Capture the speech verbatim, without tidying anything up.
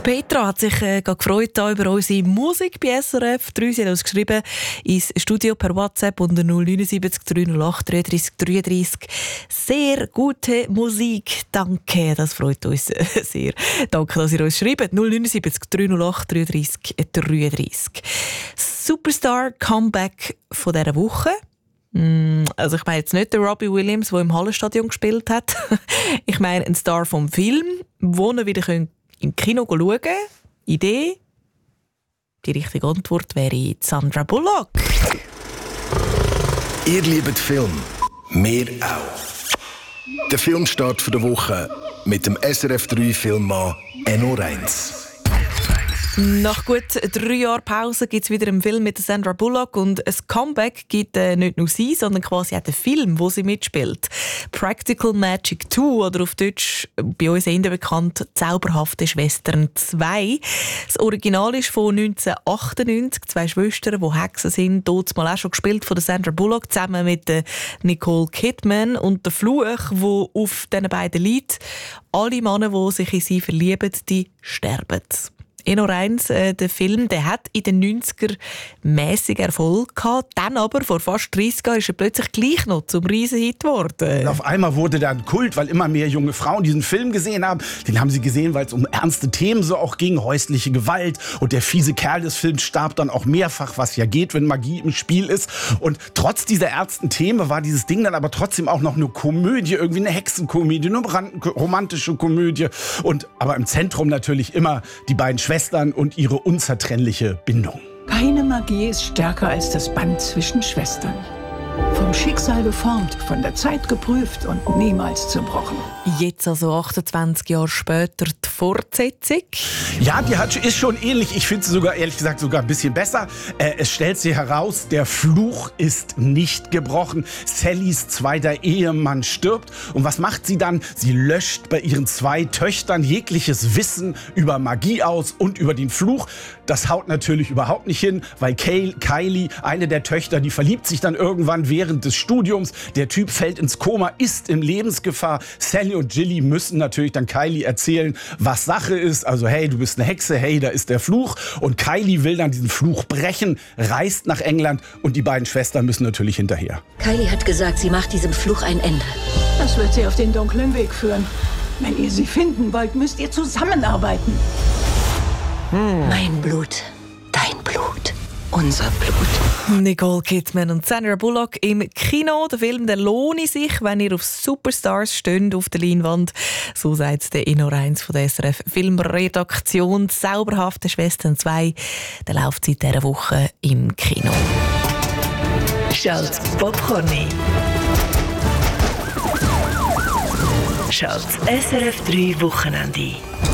Die Petra hat sich äh, gefreut über unsere Musik bei S R F drei. Sie hat uns geschrieben ins Studio per WhatsApp unter null neun sieben drei null acht drei drei drei drei. Sehr gute Musik, danke, das freut uns äh, sehr. Danke, dass ihr uns schreibt. null neun sieben drei null acht drei drei drei drei. Superstar Comeback von dieser Woche. Also ich meine jetzt nicht den Robbie Williams, der im Hallenstadion gespielt hat. Ich meine einen Star vom Film, wo wir wieder im Kino schauen können. Idee? Die richtige Antwort wäre Sandra Bullock. Ihr liebt Film, wir auch. Der Filmstart der Woche mit dem S R F drei Filmmann Enno Reins. Nach gut drei Jahren Pause gibt es wieder einen Film mit Sandra Bullock und ein Comeback gibt äh, nicht nur sie, sondern quasi auch den Film, wo sie mitspielt. Practical Magic zwei oder auf Deutsch bei uns eher bekannt Zauberhafte Schwestern zwei. Das Original ist von neunzehnhundertachtundneunzig. Zwei Schwestern, die Hexen sind, dort mal auch schon gespielt von Sandra Bullock zusammen mit der Nicole Kidman. Und der Fluch, der auf diesen beiden liegt, alle Männer, die sich in sie verlieben, die sterben. Enno Reins, äh, der Film, der hat in den neunziger mäßig Erfolg gehabt. Dann aber, vor fast dreißig Jahren, ist er plötzlich gleich noch zum Riesenhit geworden. Auf einmal wurde der ein Kult, weil immer mehr junge Frauen diesen Film gesehen haben. Den haben sie gesehen, weil es um ernste Themen so auch ging, häusliche Gewalt. Und der fiese Kerl des Films starb dann auch mehrfach, was ja geht, wenn Magie im Spiel ist. Und trotz dieser ernsten Themen war dieses Ding dann aber trotzdem auch noch eine Komödie, irgendwie eine Hexenkomödie, eine romantische Komödie. Und aber im Zentrum natürlich immer die beiden Schwestern und ihre unzertrennliche Bindung. Keine Magie ist stärker als das Band zwischen Schwestern. Vom Schicksal geformt, von der Zeit geprüft und niemals zerbrochen. Jetzt, also achtundzwanzig Jahre später, die Fortsetzung. Ja, die hat, ist schon ähnlich. Ich finde sie sogar, ehrlich gesagt, sogar ein bisschen besser. Äh, es stellt sich heraus, der Fluch ist nicht gebrochen. Sallys zweiter Ehemann stirbt. Und was macht sie dann? Sie löscht bei ihren zwei Töchtern jegliches Wissen über Magie aus und über den Fluch. Das haut natürlich überhaupt nicht hin, weil Kay, Kylie, eine der Töchter, die verliebt sich dann irgendwann während des Studiums. Der Typ fällt ins Koma, ist in Lebensgefahr. Sally und Gilly müssen natürlich dann Kylie erzählen, was Sache ist. Also hey, du bist eine Hexe, hey, da ist der Fluch. Und Kylie will dann diesen Fluch brechen, reist nach England und die beiden Schwestern müssen natürlich hinterher. Kylie hat gesagt, sie macht diesem Fluch ein Ende. Das wird sie auf den dunklen Weg führen. Wenn ihr sie finden wollt, müsst ihr zusammenarbeiten. Hm. Mein Blut, dein Blut, unser Blut. Nicole Kidman und Sandra Bullock im Kino. Der Film, der lohnt sich, wenn ihr auf Superstars steht auf der Leinwand. So sagt der Enno Reins von der S R F Filmredaktion. Zauberhafte Schwestern zwei. Der läuft seit dieser Woche im Kino. Schaut Popcorn. Schaut S R F drei Wochenende.